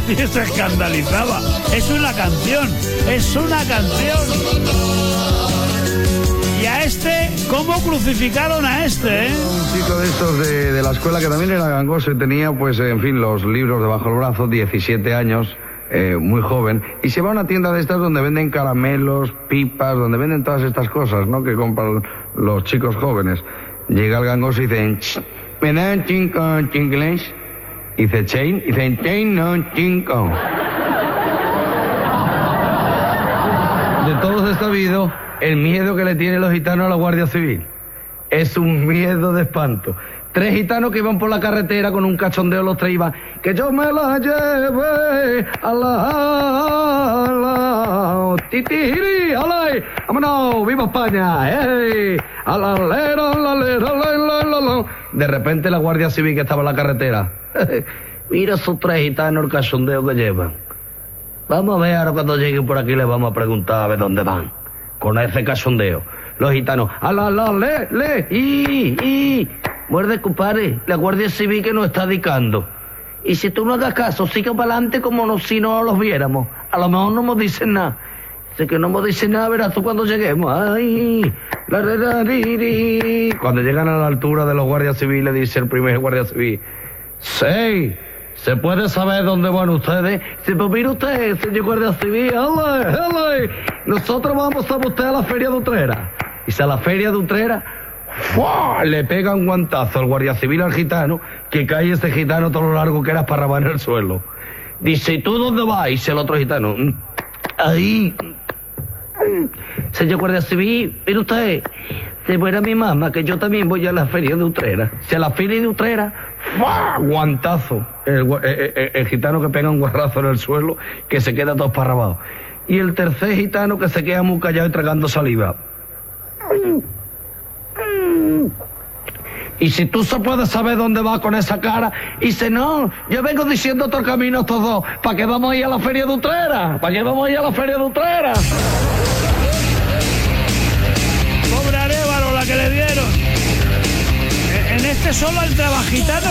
nadie se escandalizaba. Es una canción, es una canción. Y a este, ¿cómo crucificaron a este, Un chico de estos de la escuela que también era gangoso y tenía, pues, en fin, los libros debajo del brazo, 17 años, muy joven, y se va a una tienda de estas donde venden caramelos, pipas, donde venden todas estas cosas, ¿no?, que compran los chicos jóvenes. Llega el gangoso y dice, ¿me dan cinco chingles? Y dice, chain, y dice, chain no cinco. De todos es sabido el miedo que le tienen los gitanos a la Guardia Civil. Es un miedo de espanto. 3 gitanos que iban por la carretera con un cachondeo, los 3 iban, que yo me la lleve a la titiri, alay, vámonos, viva España, a la lera. De repente la Guardia Civil que estaba en la carretera, mira esos 3 gitanos el cachondeo que llevan. Vamos a ver ahora cuando lleguen por aquí les vamos a preguntar a ver dónde van, con ese cachondeo. Los gitanos, muerde, compadre, la Guardia Civil que nos está dedicando. Y si tú no hagas caso, sigue para adelante como si no los viéramos. A lo mejor no nos dicen nada. Dice que no nos dicen nada, verás tú cuando lleguemos. Cuando llegan a la altura de los guardias civiles, dice el primer guardia civil, sí, ¿se puede saber dónde van ustedes? Dice, pues mire usted, señor guardia civil, nosotros vamos a usted a la feria de Utrera. Dice, a la feria de Utrera, ¡fua! Le pega un guantazo al guardia civil al gitano, que cae ese gitano todo lo largo que era para en el suelo. Dice, ¿tú dónde vas? Dice el otro gitano, ahí. Señor guardia civil, mire usted, se muera mi mamá, que yo también voy a la feria de Utrera. Si a la feria de Utrera, ¡fua! Guantazo. El gitano que pega un guarrazo en el suelo, que se queda todo esparramado. Y el tercer gitano que se queda muy callado y tragando saliva. Y si tú se puedes saber dónde va con esa cara, y dice, no, yo vengo diciendo todo el camino a estos dos, ¿para qué vamos a ir a la feria de Utrera? ¿Para qué vamos a ir a la feria de Utrera? Pobre Arévalo la que le dieron. En este solo el trabajitano